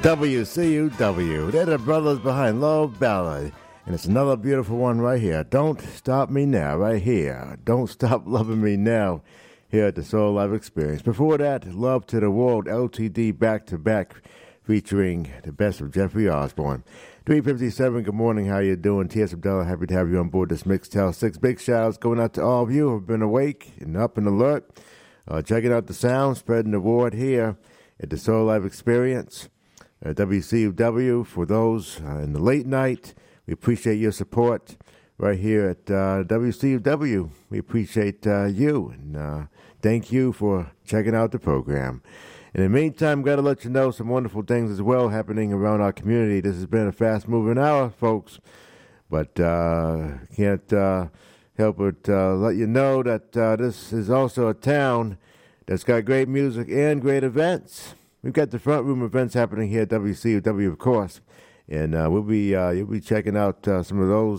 WCUW. They're the brothers behind Love Ballad. And it's another beautiful one right here. Don't Stop Me Now, right here. Don't Stop Loving Me Now, here at the Soul Live Experience. Before that, Love to the World, LTD back-to-back, featuring the best of Jeffrey Osborne. 357, good morning, how you doing? T.S. Abdullah, happy to have you on board this Mixtel 6. Big shout-outs going out to all of you who have been awake and up and alert, checking out the sound, spreading the word here at the Soul Live Experience. WCUW, for those in the late night, we appreciate your support right here at WCUW. We appreciate you, and thank you for checking out the program. In the meantime, got to let you know some wonderful things as well happening around our community. This has been a fast-moving hour, folks, but can't help but let you know that this is also a town that's got great music and great events. We've got the front room events happening here at WCUW, of course, and you'll be checking out some of those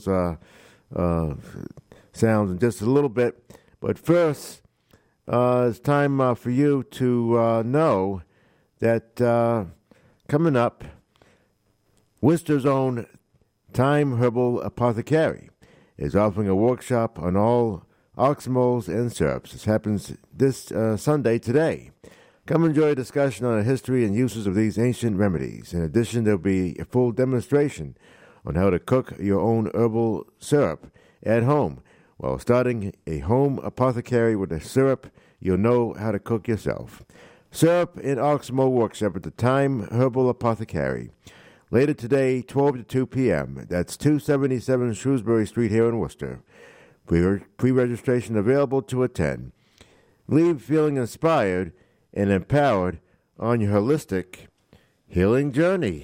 sounds in just a little bit. But first, it's time for you to know that coming up, Worcester's own Thyme Herbal Apothecary is offering a workshop on all oxymals and syrups. This happens this Sunday today. Come enjoy a discussion on the history and uses of these ancient remedies. In addition, there'll be a full demonstration on how to cook your own herbal syrup at home. While starting a home apothecary with a syrup you'll know how to cook yourself. Syrup and Oxmo Workshop at the Thyme Herbal Apothecary. Later today, 12 to 2 p.m. That's 277 Shrewsbury Street here in Worcester. Pre-registration available to attend. Leave feeling inspired and empowered on your holistic healing journey.